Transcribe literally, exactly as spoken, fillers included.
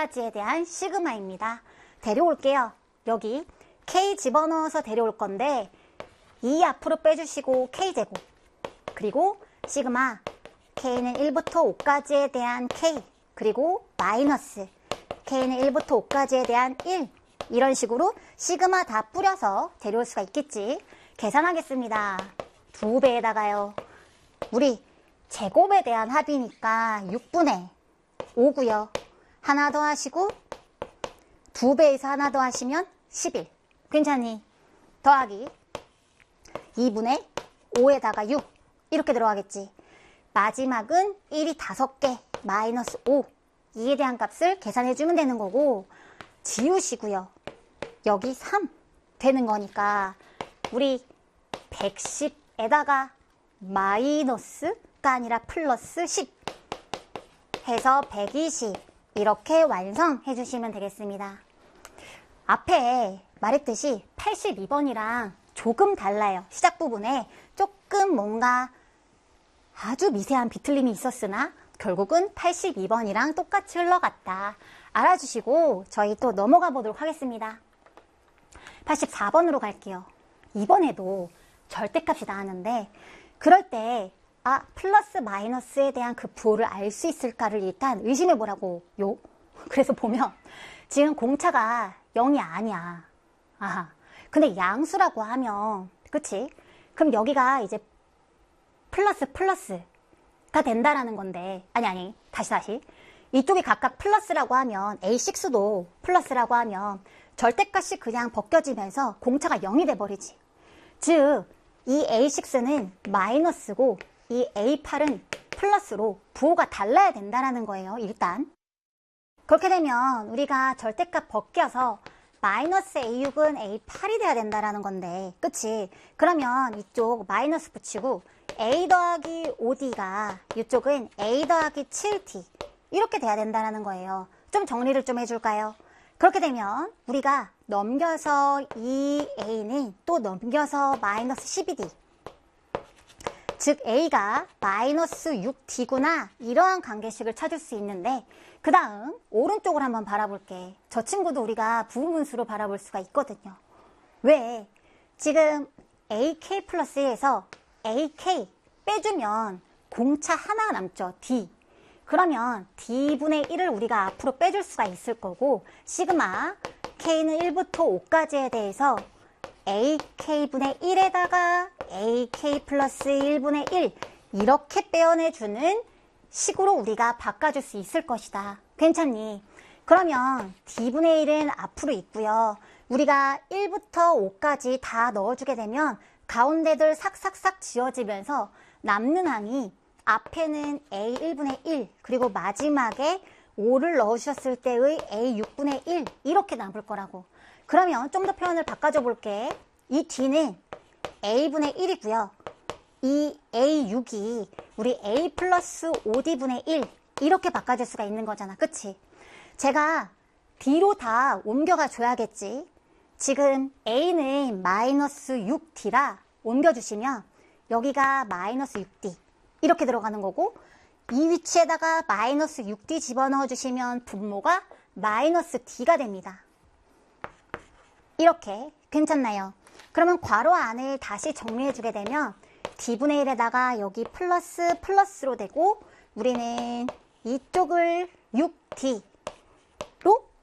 오까지에 대한 시그마입니다. 데려올게요. 여기 K 집어넣어서 데려올 건데 이 앞으로 빼주시고 K제곱, 그리고 시그마 K는 일부터 오까지에 대한 K, 그리고 마이너스 K는 일부터 오까지에 대한 일, 이런 식으로 시그마 다 뿌려서 데려올 수가 있겠지. 계산하겠습니다. 두 배에다가요. 우리 제곱에 대한 합이니까 육분의 오고요. 하나 더 하시고 두 배에서 하나 더 하시면 십일. 괜찮니? 더하기 이분의 오에다가 육, 이렇게 들어가겠지. 마지막은 일이 다섯 개 마이너스 오, 이에 대한 값을 계산해주면 되는 거고, 지우시고요. 여기 삼 되는 거니까 우리 백십에다가 마이너스가 아니라 플러스 십 해서 백이십, 이렇게 완성해 주시면 되겠습니다. 앞에 말했듯이 팔십이 번이랑 조금 달라요. 시작 부분에 조금 뭔가 아주 미세한 비틀림이 있었으나 결국은 팔십이 번이랑 똑같이 흘러갔다. 알아주시고 저희 또 넘어가 보도록 하겠습니다. 팔십사 번으로 갈게요. 이번에도 절대값이 나왔는데, 그럴 때 아, 플러스 마이너스에 대한 그 부호를 알 수 있을까를 일단 의심해 보라고 요. 그래서 보면 지금 공차가 영이 아니야. 아하. 근데 양수라고 하면, 그치? 그럼 여기가 이제 플러스 플러스가 된다라는 건데, 아니 아니 다시 다시 이쪽이 각각 플러스라고 하면 에이 식스도 플러스라고 하면 절대값이 그냥 벗겨지면서 공차가 영이 돼버리지. 즉 이 에이 식스는 마이너스고 이 에이 팔은 플러스로 부호가 달라야 된다라는 거예요. 일단 그렇게 되면 우리가 절대값 벗겨서 마이너스 에이 육은 에이 팔이 돼야 된다라는 건데, 그치? 그러면 이쪽 마이너스 붙이고 A 더하기 오 디가 이쪽은 A 더하기 칠 디, 이렇게 돼야 된다는 거예요. 좀 정리를 좀 해줄까요? 그렇게 되면 우리가 넘겨서 이 A는 또 넘겨서 마이너스 십이 디, 즉 A가 마이너스 육 디구나, 이러한 관계식을 찾을 수 있는데, 그 다음 오른쪽을 한번 바라볼게. 저 친구도 우리가 부분분수로 바라볼 수가 있거든요. 왜? 지금 에이케이 플러스 일에서 에이케이 빼주면 공차 하나 남죠. D. 그러면 D분의 일을 우리가 앞으로 빼줄 수가 있을 거고, 시그마 K는 일부터 오까지에 대해서 에이케이분의 일에다가 에이케이 플러스 일분의 일, 이렇게 빼어내주는 식으로 우리가 바꿔줄 수 있을 것이다. 괜찮니? 그러면 D분의 일은 앞으로 있고요. 우리가 일부터 오까지 다 넣어주게 되면 가운데들 삭삭삭 지워지면서 남는 항이 앞에는 에이 일분의 일, 그리고 마지막에 오를 넣으셨을 때의 에이 육분의 일, 이렇게 남을 거라고. 그러면 좀 더 표현을 바꿔줘 볼게. 이 D는 A분의 일이고요. 이 에이 육이 우리 A 플러스 오 디분의 일, 이렇게 바꿔줄 수가 있는 거잖아. 그치? 제가 D로 다 옮겨가 줘야겠지. 지금 A는 마이너스 육 디라 옮겨주시면 여기가 마이너스 육 디, 이렇게 들어가는 거고, 이 위치에다가 마이너스 육 디 집어넣어 주시면 분모가 마이너스 D가 됩니다. 이렇게. 괜찮나요? 그러면 괄호 안을 다시 정리해 주게 되면 D분의 일에다가 여기 플러스 플러스로 되고, 우리는 이쪽을 육 디,